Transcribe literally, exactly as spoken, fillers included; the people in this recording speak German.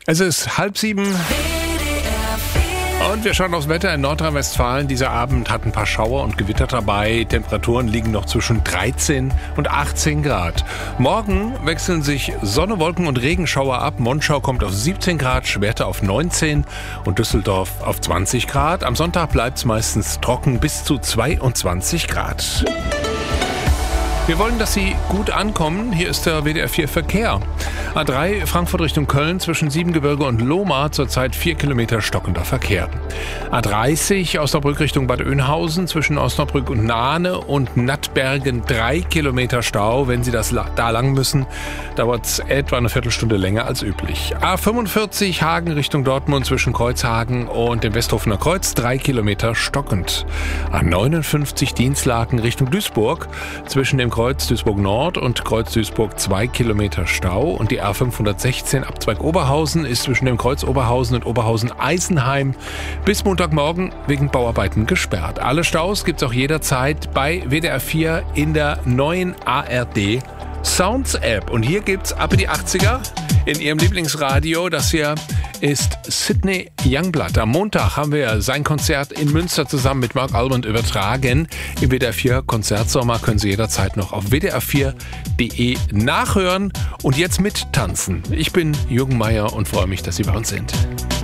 Es ist halb sieben und wir schauen aufs Wetter in Nordrhein-Westfalen. Dieser Abend hat ein paar Schauer und Gewitter dabei. Temperaturen liegen noch zwischen dreizehn und achtzehn Grad. Morgen wechseln sich Sonne, Wolken und Regenschauer ab. Monschau kommt auf siebzehn Grad, Schwerte auf neunzehn und Düsseldorf auf zwanzig Grad. Am Sonntag bleibt es meistens trocken bis zu zweiundzwanzig Grad. Wir wollen, dass Sie gut ankommen. Hier ist der W D R vier Verkehr. A drei Frankfurt Richtung Köln zwischen Siebengebirge und Lohmar zurzeit vier Kilometer stockender Verkehr. A dreißig Osnabrück Richtung Bad Oeynhausen zwischen Osnabrück und Nahne und Nattbergen drei Kilometer Stau. Wenn Sie das da lang müssen, dauert es etwa eine Viertelstunde länger als üblich. A fünfundvierzig Hagen Richtung Dortmund zwischen Kreuzhagen und dem Westhofener Kreuz drei Kilometer stockend. A neunundfünfzig Dienstlaken Richtung Duisburg zwischen dem Kreuz Duisburg Nord und Kreuz Duisburg zwei Kilometer Stau und die A fünfhundertsechzehn Abzweig Oberhausen ist zwischen dem Kreuz Oberhausen und Oberhausen-Eisenheim bis Montagmorgen wegen Bauarbeiten gesperrt. Alle Staus gibt's auch jederzeit bei W D R vier in der neuen A R D Sounds App. Und hier gibt's ab in die achtziger in Ihrem Lieblingsradio. Das hier ist Sidney Youngblood. Am Montag haben wir sein Konzert in Münster zusammen mit Mark Almond übertragen. Im W D R vier Konzertsommer können Sie jederzeit noch auf w d r vier punkt d e nachhören und jetzt mittanzen. Ich bin Jürgen Meier und freue mich, dass Sie bei uns sind.